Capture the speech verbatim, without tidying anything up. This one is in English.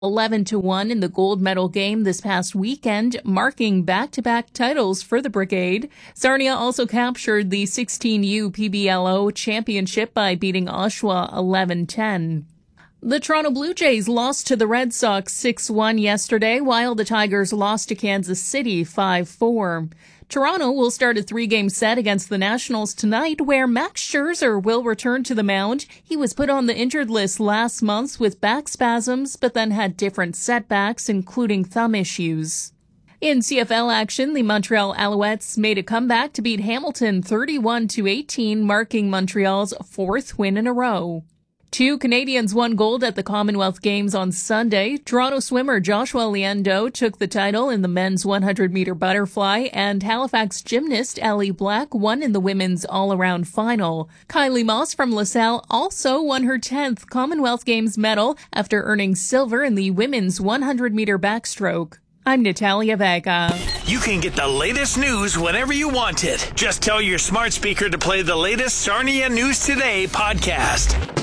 eleven to one in the gold medal game this past weekend, marking back-to-back titles for the Brigade. Sarnia also captured the sixteen U P B L O championship by beating Oshawa eleven ten. The Toronto Blue Jays lost to the Red Sox six one yesterday, while the Tigers lost to Kansas City five four. Toronto will start a three-game set against the Nationals tonight, where Max Scherzer will return to the mound. He was put on the injured list last month with back spasms, but then had different setbacks, including thumb issues. In C F L action, the Montreal Alouettes made a comeback to beat Hamilton thirty-one to eighteen, marking Montreal's fourth win in a row. Two Canadians won gold at the Commonwealth Games on Sunday. Toronto swimmer Joshua Liendo took the title in the men's one hundred meter butterfly, and Halifax gymnast Allie Black won in the women's all-around final. Kylie Moss from LaSalle also won her tenth Commonwealth Games medal after earning silver in the women's one hundred meter backstroke. I'm Natalia Vega. You can get the latest news whenever you want it. Just tell your smart speaker to play the latest Sarnia News Today podcast.